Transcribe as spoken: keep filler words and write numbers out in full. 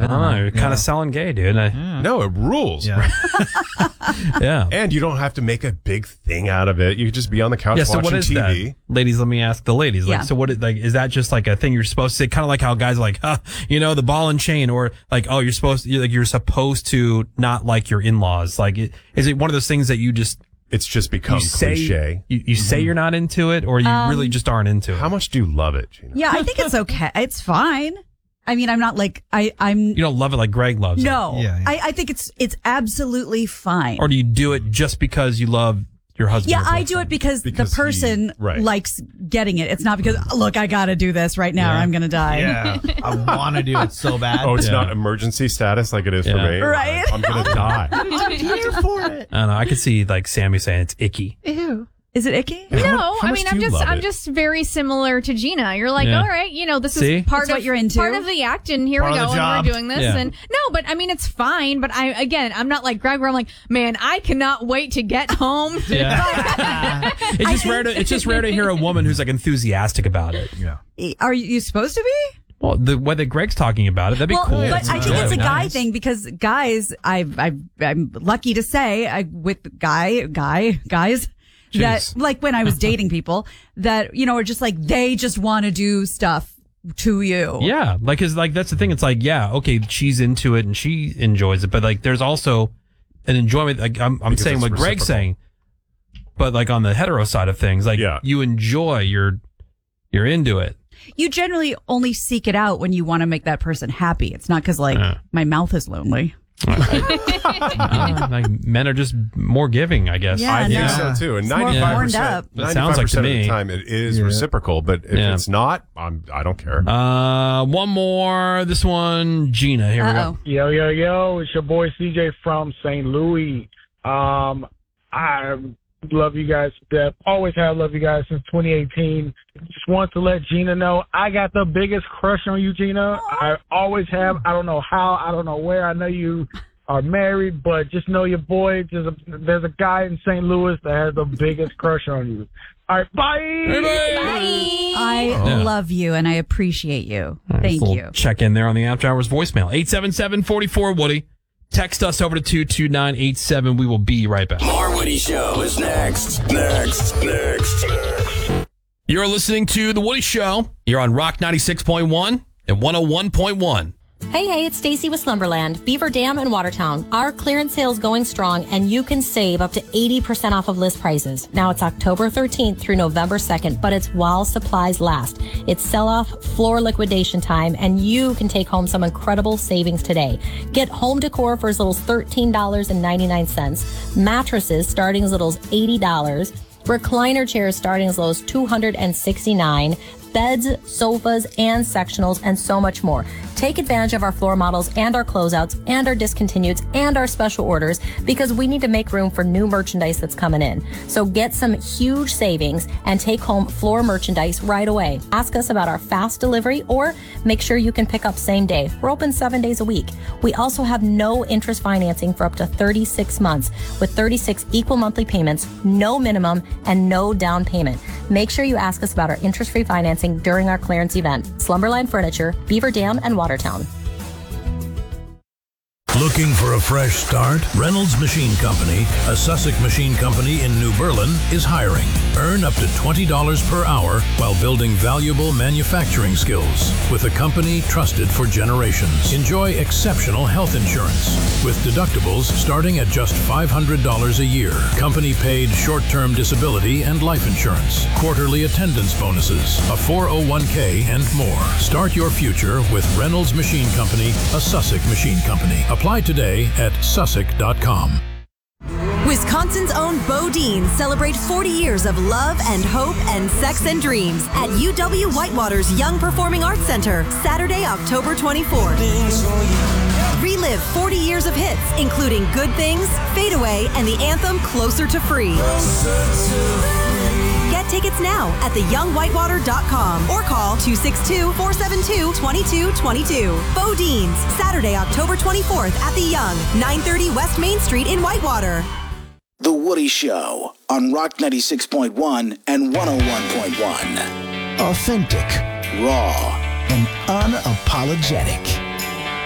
don't know. You're yeah. kind of selling gay, dude. I, yeah. No, it rules. Yeah. yeah. And you don't have to make a big thing out of it. You could just be on the couch yeah, so watching what is T V. That? Ladies, let me ask the ladies. Like, yeah. so what is, like, is that just like a thing you're supposed to say? Kind of like how guys are like, huh, you know, the ball and chain, or like, oh, you're supposed to, like, you're supposed to not like your in-laws. Like, it, is it one of those things that you just, it's just become you say, cliche. You, you mm-hmm. say you're not into it, or you um, really just aren't into it? How much do you love it, Gina? Yeah, I think it's okay. It's fine. I mean, I'm not like, I, I'm... You don't love it like Greg loves no, it? No. Yeah, yeah. I, I think it's it's absolutely fine. Or do you do it just because you love your husband? Yeah, I do it because, because the person he, right. likes getting it. It's not because, look, I got to do this right now yeah. or I'm going to die. Yeah, I want to do it so bad. Oh, it's yeah. not emergency status like it is yeah. for me? Right. I'm going to die. I'm here for it. I don't know. I could see like Sammy saying it's icky. Ew. Is it icky? No, how much, how I mean I'm just I'm it? just very similar to Gina. You're like, yeah. all right, you know, this See? is part That's of what you're into. part of the act, and here part we go, and we're doing this. Yeah. And no, but I mean it's fine. But I again, I'm not like Greg, where I'm like, man, I cannot wait to get home. Yeah. it's just rare to it's just rare to hear a woman who's like enthusiastic about it. Yeah. Are you supposed to be? Well, the way that Greg's talking about it, that'd be well, cool. But I think yeah, it's a guy nice. thing because guys, I, I, I'm lucky to say, I, with guy, guy, guys, Jeez. that like when I was dating people that, you know, are just like, they just want to do stuff to you. Yeah. Like, cause like, that's the thing. It's like, yeah, okay, she's into it and she enjoys it, but like, there's also an enjoyment. Like, I'm, I'm saying what Greg's saying, but like on the hetero side of things, like yeah. you enjoy, you're, you're into it. You generally only seek it out when you want to make that person happy. It's not because, like, uh, my mouth is lonely. uh, like men are just more giving, I guess. Yeah, I think no. so, too. And it's ninety-five percent, that sounds like to me. of the time, it is yeah. reciprocal. But if yeah. it's not, I'm, I don't care. Uh, one more. This one, Gina. Here Uh-oh. we Yo, go. yo, yo. It's your boy C J from Saint Louis. Um, I love you guys to death. Always have loved you guys since twenty eighteen. Just want to let Gina know I got the biggest crush on you, Gina. I always have. I don't know how. I don't know where. I know you are married, but just know your boy. There's a, there's a guy in Saint Louis that has the biggest crush on you. All right, bye. Bye. Bye. I Yeah. love you and I appreciate you. Right, Thank little you. Check in there on the After Hours voicemail. eight seven seven, four four, Woody. Text us over to two two nine eight seven. We will be right back. More Woody Show is next. Next. Next. You're listening to The Woody Show. You're on Rock ninety-six point one and one oh one point one. Hey, hey, it's Stacy with Slumberland, Beaver Dam and Watertown. Our clearance sale is going strong, and you can save up to eighty percent off of list prices. Now it's October thirteenth through November second, but it's while supplies last. It's sell-off floor liquidation time, and you can take home some incredible savings today. Get home decor for as little as thirteen dollars and ninety-nine cents, mattresses starting as little as eighty dollars, recliner chairs starting as low as two hundred sixty-nine dollars, beds, sofas, and sectionals, and so much more. Take advantage of our floor models and our closeouts and our discontinueds and our special orders because we need to make room for new merchandise that's coming in. So get some huge savings and take home floor merchandise right away. Ask us about our fast delivery or make sure you can pick up same day. We're open seven days a week. We also have no interest financing for up to thirty-six months with thirty-six equal monthly payments, no minimum, and no down payment. Make sure you ask us about our interest-free financing during our clearance event. Slumberland Furniture, Beaver Dam, and Watertown. Looking for a fresh start? Reynolds Machine Company, a Sussex machine company in New Berlin, is hiring. Earn up to twenty dollars per hour while building valuable manufacturing skills with a company trusted for generations. Enjoy exceptional health insurance with deductibles starting at just five hundred dollars a year. Company paid short-term disability and life insurance, quarterly attendance bonuses, a four oh one k, and more. Start your future with Reynolds Machine Company, a Sussex machine company. Apply today at sussex dot com. Wisconsin's own Bodine celebrate forty years of love and hope and sex and dreams at U W Whitewater's Young Performing Arts Center, Saturday, October twenty-fourth. Relive forty years of hits, including Good Things, Fade Away, and the anthem Closer to Free. Get tickets now at the young whitewater dot com or call two six two, four seven two, two two two two. Bodine's, Saturday, October twenty-fourth at the Young, nine thirty West Main Street in Whitewater. The Woody Show on Rock ninety-six point one and one oh one point one. Authentic, raw, and unapologetic.